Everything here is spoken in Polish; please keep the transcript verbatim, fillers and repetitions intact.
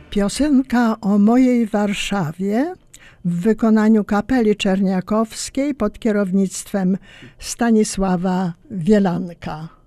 Piosenka o mojej Warszawie w wykonaniu Kapeli Czerniakowskiej pod kierownictwem Stanisława Wielanka.